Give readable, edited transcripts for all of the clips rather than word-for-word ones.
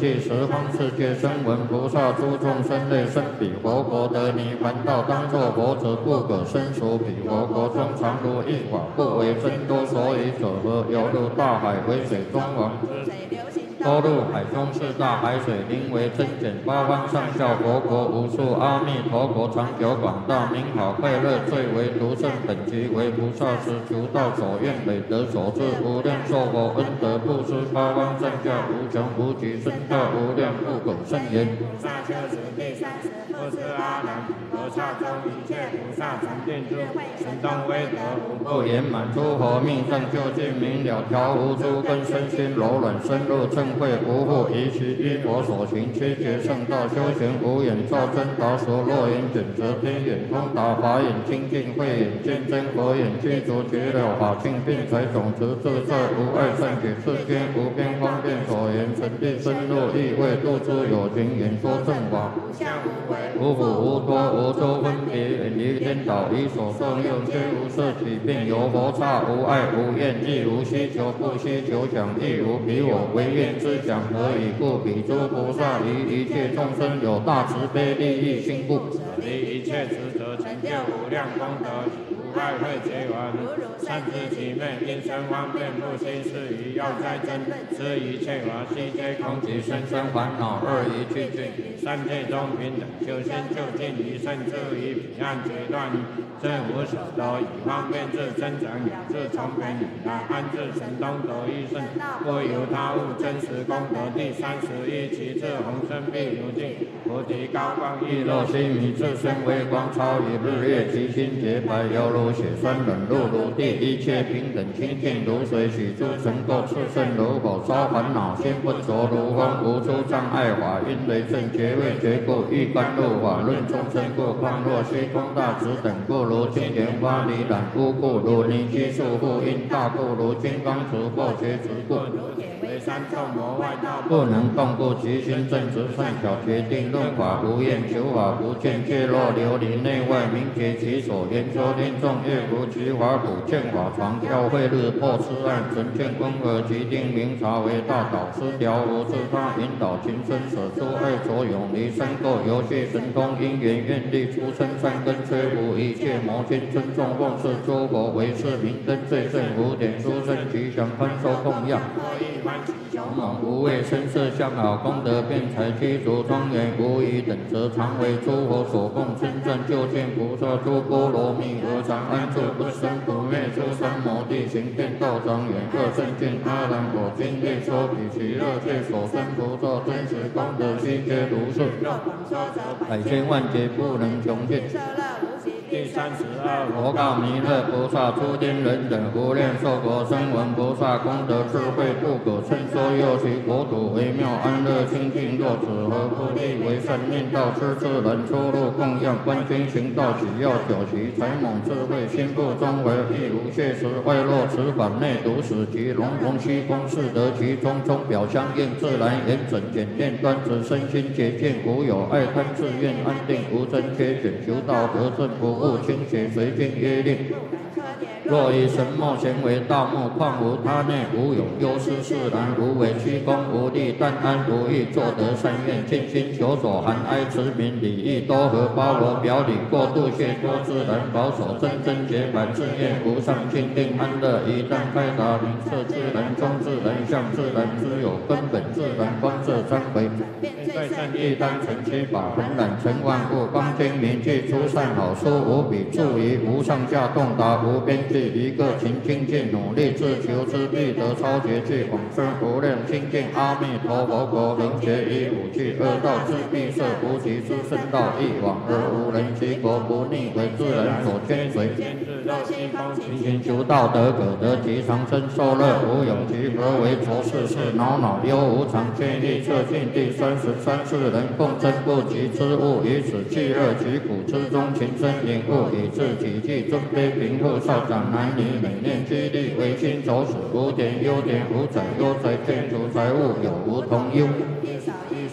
济十方世界声闻菩萨诸众生类生彼佛国得涅盘道，当作佛者不可生熟彼佛国中常如一法不为真多，所以者何？犹如大海为水中王。多入海中四大海水，名为真简，八方上下佛国无数，阿弥陀国长久广大，名好快乐，最为独胜，本集为菩萨时求道所愿美德所致，无量寿佛恩德布施，八方上下无穷无极，深大无量不可胜言。菩萨修持第30不是阿难，菩萨中一切菩萨成定智慧，神通威德无不圆满，诸佛命正究竟明了，调伏诸根身心柔软，深入正慧无复疑其依佛所行，七劫圣道修行无眼照真达所，若眼卷则天眼通达，法眼清净慧眼见真，佛眼具足绝了法性，并财种子自在无碍善解，世间无边方便所言，神地深入意味，度诸有情，演说正法，无相无为，无苦无多，无周分别，远离颠倒，以所受用皆无色起，并有佛刹，无爱无厌，亦无需求，不需求想，亦无彼我为愿之想，何以故？彼诸菩萨于一切众生有大慈悲利益心故，离一切执着，成就无量功德，无爱慧结完，善知其昧，因生方便不心是于要哉真，知一切法悉皆空，即生生烦恼二一去尽，三界中平等，修心就近于甚至于彼岸决断，正无所得，以方便智增长养智从本以来，安置神通得益胜，不由他物真实功德。第31其智宏深必如镜，菩提高光亦若须弥，自身微光超于日月，其心洁白犹如血栓，冷露如地，一切平等清净如水，许诸尘垢炽盛如火，烧烦恼心不着如风，无诸障碍法，因雷震觉位觉故，欲甘露法论众生故，况若虚空大直等故，如金莲花离染污故，如泥居束缚因大故，如金刚持破觉执故，如铁为三众魔外道不能动故，其心正直善巧决定论法，无厌求法不见，界若琉璃内外明觉其所，研究令众乐无其法普见法床，教会日破痴暗，神见光而其定明察为大导师，调无自他引导情深舍诸爱着永离三垢，游戏神通因缘愿力出生善根，摧伏一切魔心，尊重奉事诸佛为是明灯，最胜无点殊胜吉祥欢收供养，勇猛无畏声色相好，功德辩才具足庄严，无疑等则常为诸佛所供，真正究竟菩萨诸波罗蜜何常安住不生不灭，诸三摩地行遍道庄严，各圣见阿难我今愿说彼其乐界所生菩萨真实功德悉皆如是，百千万劫不能穷尽。第32佛告弥勒菩萨，诸天人等无量寿佛声闻菩萨功德智慧不可称说，又其国土微妙安乐清净，若此何不立为善念道，痴智人出入供养，观经行道只要九习，才猛智慧心不中为，亦无谢时外落此法内独使其龙龙虚空是得其中，钟表相应自然严整简练端直，身心洁净无有爱贪自愿，安定无真缺卷，求道得正不误清洁，随经约令。若以神墨咸为大木，况无他内无有忧思释然，无为虚空无力，但安无欲，作得善愿，尽心求所含哀慈悯礼义多和，包罗表里过度谢多自然，保守真真洁白，自愿无上清定安乐，一旦开达明彻自然，中自然相自然，知有根本自然，观色参回，在圣义单成其法，恒染成万物，光精明具出善好书，无比助于无上下洞达无边际，一个勤精进努力自求之必得超绝具广深无量清净阿弥陀佛国，能学以武器恶道之必设无极之圣道，一往而无人其国不逆为自然所牵随，勤勤求道德可得其长生受乐，无有其何为浊世事恼恼忧无常，见义测尽第33世人共争不及之物，以此弃乐其苦之中，情深隐悟，以致己具尊卑贫富少长男女，每念激励为心走死，无点优点无载优载，见除财物有无同忧。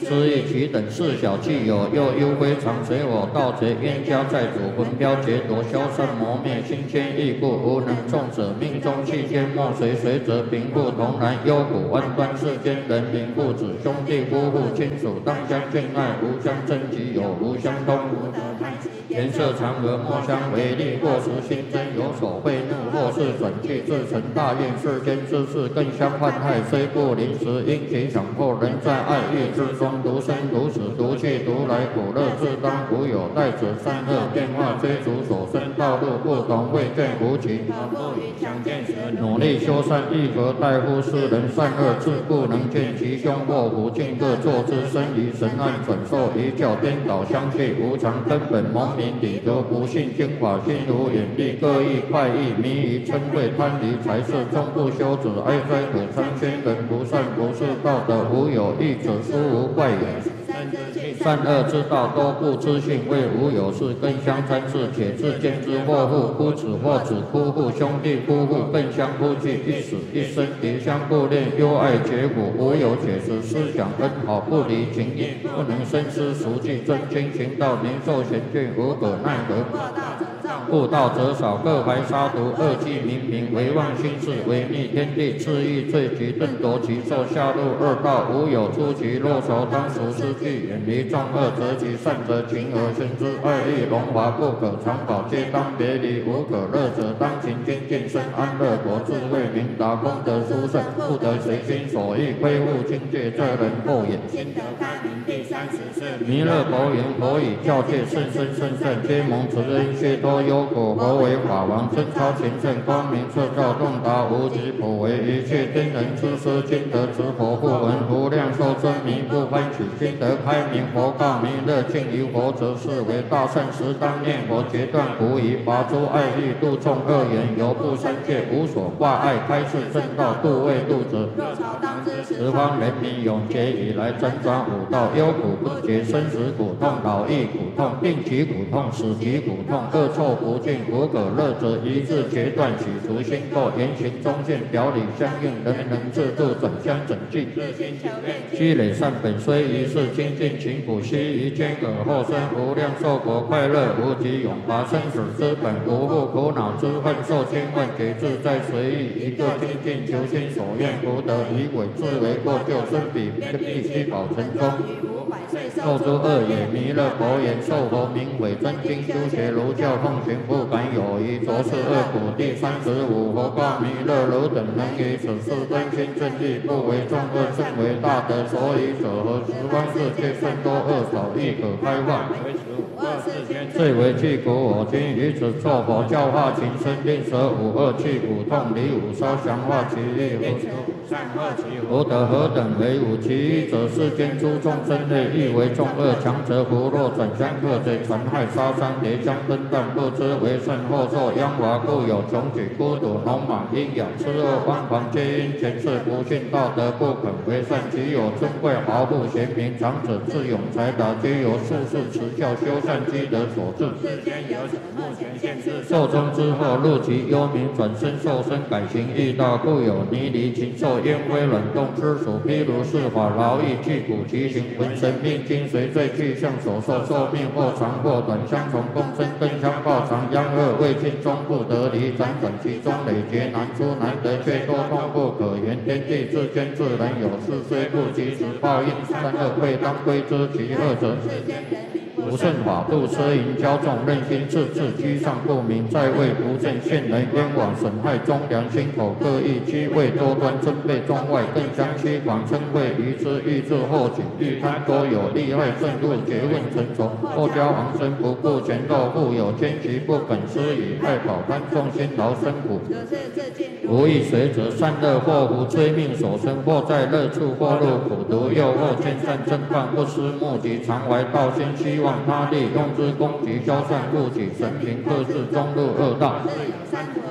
失意其等四小气有又幽非常随我盗贼冤家债主魂飘劫夺消散磨灭心牵意故无能众者命中气天莫随随则贫富同然忧苦万端世间人民父子兄弟夫妇亲属当相眷爱无相争己有无相通无得叹息颜色常和莫相为利或时心真有所愤怒或是转气自成大怨世间之事更相患害虽不临时因其强迫人在爱欲之中独生独死独去独来苦乐自当无有待者善恶变化追逐所生道路不同未见无期相见时努力修善亦何待乎世人善恶自不能见其凶祸福尽各作之身于神暗转受一教颠倒相去无常根本蒙民理得不信经法心无眼力各异快意迷于嗔恚贪离财事终不修止哀哉可参宣人不善不是道德无有益者殊无怪也善恶之道多不知性为无有事更相参事且自见之或父夫子或子夫妇兄弟夫妇更相夫妻一死一生敌相不恋忧爱结果无有解释思想恩好不离情义不能深思熟记真经行道年寿贤眷无可奈何悟道者少各怀杀毒恶计冥冥唯妄心事违逆天地恣意罪及顿夺其寿下入恶道无有出其若仇当除失去远离众恶则其善则情而生之爱欲荣华不可长保皆当别离无可乐者当勤精进生安乐国智慧明达功德殊胜不得随心所欲亏误境界这人后也心得开明第34弥勒佛言佛以教戒甚深甚甚皆蒙慈恩谢多忧果佛为法王真超前圣光明彻照洞达无极普为一切天人之师今得持佛不闻无量寿真迷不欢喜今得开明佛告弥勒敬于佛则是为大圣时当念佛截断无疑拔诸爱欲度众恶缘犹不三界无所挂碍开示正道度未度者十方人民永劫以来挣扎五道忧苦不绝生死苦痛老易苦痛病疾苦痛死疾苦痛恶臭不尽无可乐者一字截断洗除心垢言行中见表里相应人人自度转相整净积累善本虽一世精进勤苦须臾间尔后生无量寿果快乐无极永拔生死之本无复苦恼之恨受千万劫自在随意一个精进求心所愿福德以伪自为过救生彼必须保成中受诸恶也弥勒佛言受佛名为真经修学如教奉行不敢有疑着是恶苦第35佛告弥勒汝等能于此事真心正义不为众恶甚为大德所以者何十方世界甚多恶少亦可开化最为具苦我今于此作佛教化情深令舍五恶去苦痛离五烧降化其意福德何等为五其一者世间诸众生类亦为众恶强者福若转相克贼残害杀伤叠将登断不知为甚后受殃华故有穷举孤独农莽阴阳痴恶荒狂皆因前世不信道德不肯为善其有尊贵豪富贤明长者智勇才达皆由术士持教修善积德所致世间有者目前现世寿终之后入其幽冥转身受身改行易道故有泥离禽兽烟灰卵动之属譬如是法劳役具骨其形浑身命精随罪去向所受寿命或长或短相从共生更相报长殃恶未尽终不得离辗转其中累劫难出难得却多痛不可言天地之间自然有事虽不及时报应善恶未当归之其恶者不顺法度奢淫骄纵任心自治居上不明在位不正陷人冤枉损害忠良心口各异居位多端尊卑中外更相欺狂称谓于之欲自后举欲贪多有利害甚入结问成仇或交昂生不顾前斗富有奸局不肯施以爱保贪众辛劳生苦无益随者善恶祸福催命所生或在乐处或入苦毒诱惑见善正犯不思目的常怀道心希望他利用之攻击消散故己神平克制中入恶道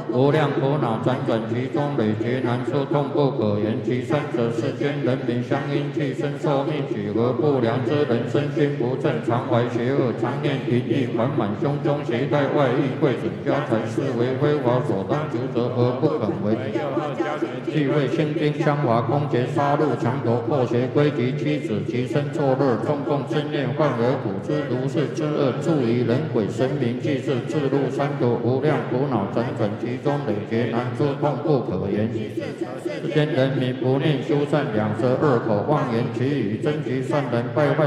无量苦恼辗转其中，累劫难说，痛不可言。其三者，世间人民相因气身寿命几何不良之人，身心不正，常怀邪恶，常念淫意，满满胸中携带外衣，贵准家财，视为非法所当求者而不肯为。既为心经香华，空劫杀戮，强夺破邪归及妻子，其身作乐，众共真念，患而苦之如是之恶，助于人鬼神明，即是自入三途，无量苦恼辗转其中，累劫难说，痛不可言。世间人民不念修善，两舌恶口，妄言其语，真其善人，败坏